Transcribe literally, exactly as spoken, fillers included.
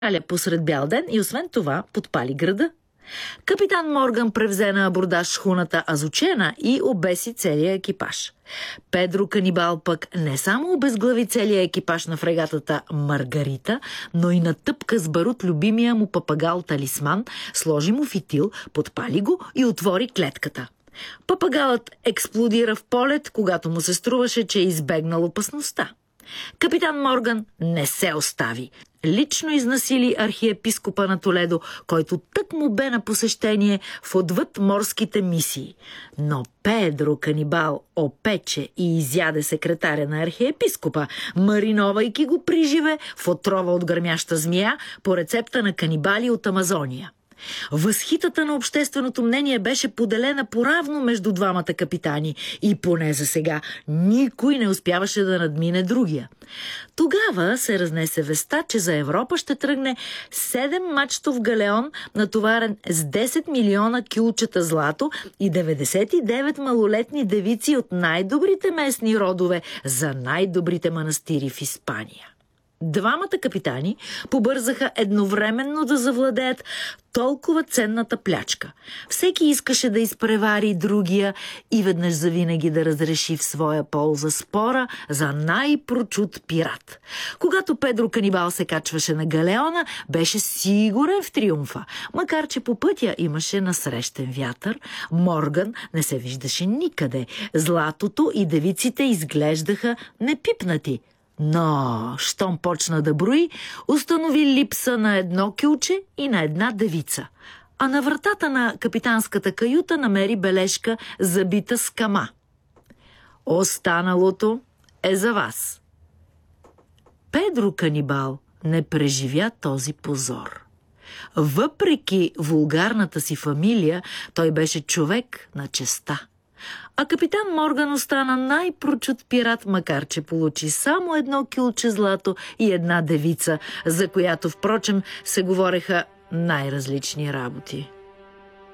Аля посред бял ден и освен това подпали града. Капитан Морган превзе на абордаж шхуната Азучена и обеси целия екипаж. Педро Канибал пък не само обезглави целия екипаж на фрегатата Маргарита, но и натъпка с барут любимия му папагал Талисман, сложи му фитил, подпали го и отвори клетката. Папагалът експлодира в полет, когато му се струваше, че е избегнал опасността. Капитан Морган не се остави. Лично изнасили архиепископа на Толедо, който тък му бе на посещение в отвъд морските мисии. Но Педро Канибал опече и изяде секретаря на архиепископа, мариновайки го приживе в отрова от гърмяща змия по рецепта на канибали от Амазония. Възхитата на общественото мнение беше поделена поравно между двамата капитани и поне за сега никой не успяваше да надмине другия. Тогава се разнесе веста, че за Европа ще тръгне седем мачтов галеон, натоварен с десет милиона кюлчета злато и деветдесет и девет малолетни девици от най-добрите местни родове за най-добрите манастири в Испания. Двамата капитани побързаха едновременно да завладеят толкова ценната плячка. Всеки искаше да изпревари другия и веднъж завинаги да разреши в своя полза спора за най-прочут пират. Когато Педро Канибал се качваше на галеона, беше сигурен в триумфа. Макар че по пътя имаше насрещен вятър, Морган не се виждаше никъде. Златото и девиците изглеждаха непипнати. Но, щом почна да брои, установи липса на едно кюлче и на една девица. А на вратата на капитанската каюта намери бележка, забита с кама. Останалото е за вас. Педро Канибал не преживя този позор. Въпреки вулгарната си фамилия, той беше човек на честта. А капитан Морган остана най-прочут пират, макар че получи само едно кюлче злато и една девица, за която, впрочем, се говореха най-различни работи.